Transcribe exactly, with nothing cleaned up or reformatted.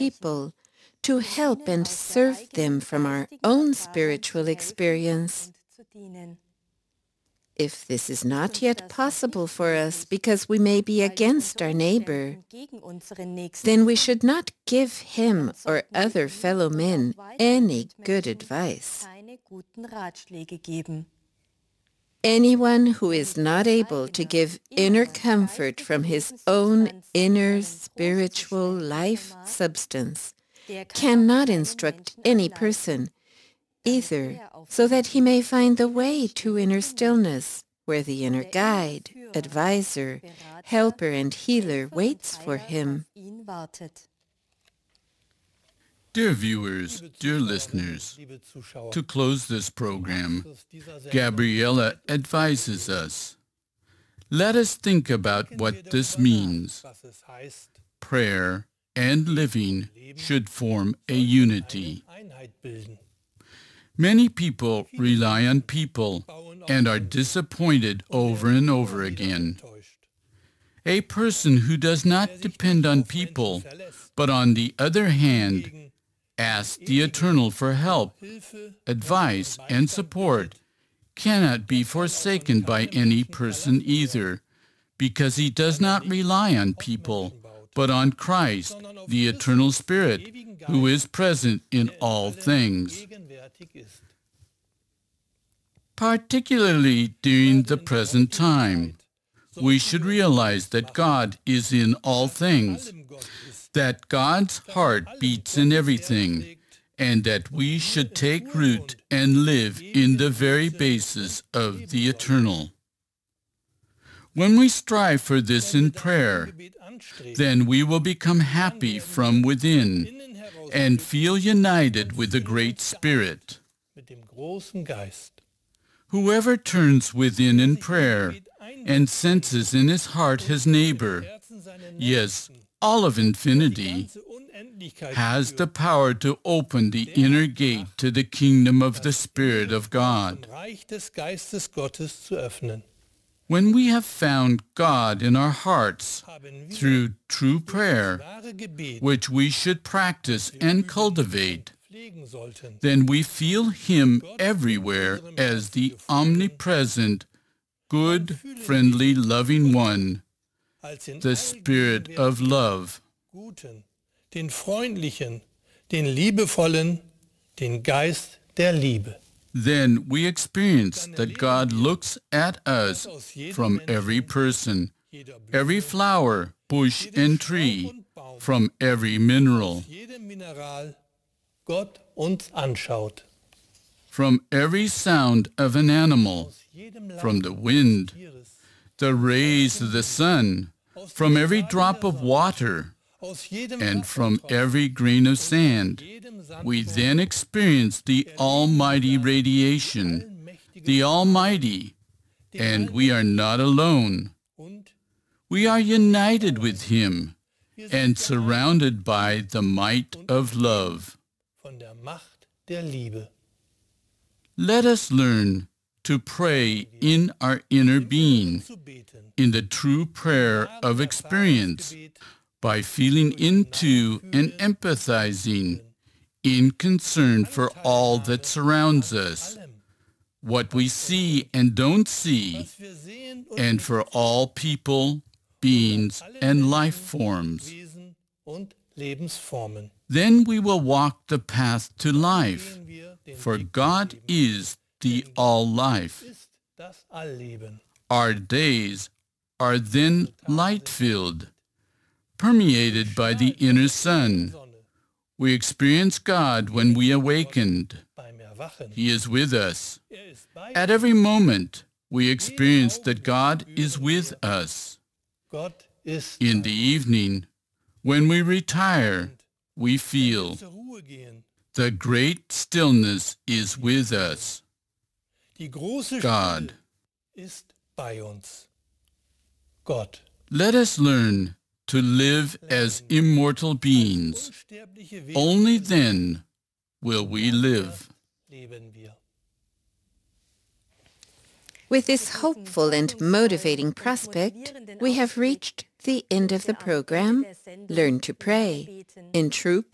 people to help and serve them from our own spiritual experience. If this is not yet possible for us because we may be against our neighbor, then we should not give him or other fellow men any good advice. Anyone who is not able to give inner comfort from his own inner spiritual life substance cannot instruct any person, either so that he may find the way to inner stillness, where the inner guide, advisor, helper, and healer waits for him. Dear viewers, dear listeners, to close this program, Gabriela advises us, let us think about what this means. Prayer and living should form a unity. Many people rely on people and are disappointed over and over again. A person who does not depend on people, but on the other hand, asks the Eternal for help, advice, and support, cannot be forsaken by any person either, because he does not rely on people, but on Christ, the Eternal Spirit, who is present in all things. Particularly during the present time, we should realize that God is in all things, that God's heart beats in everything, and that we should take root and live in the very basis of the Eternal. When we strive for this in prayer, then we will become happy from within and feel united with the Great Spirit. Whoever turns within in prayer and senses in his heart his neighbor, yes, all of infinity, has the power to open the inner gate to the kingdom of the Spirit of God. When we have found God in our hearts through true prayer, which we should practice and cultivate, then we feel Him everywhere as the omnipresent, good, friendly, loving one, the Spirit of love. Den freundlichen, den liebevollen, den Geist der Liebe. Then we experience that God looks at us from every person, every flower, bush, and tree, from every mineral, Gott uns anschaut. From every sound of an animal, from the wind, the rays of the sun, from every drop of water, and from every grain of sand. We then experience the Almighty radiation, the Almighty, and we are not alone. We are united with Him and surrounded by the might of love. Let us learn to pray in our inner being, in the true prayer of experience, by feeling into and empathizing, in concern for all that surrounds us, what we see and don't see, and for all people, beings, and life forms. Then we will walk the path to life, for God is the all-life. Our days are then light-filled, permeated by the inner sun. We experience God when we awakened. He is with us. At every moment, we experience that God is with us. In the evening, when we retire, we feel the great stillness is with us. God. Let us learn to live as immortal beings. Only then will we live. With this hopeful and motivating prospect, we have reached the end of the program, Learn to Pray, in Troop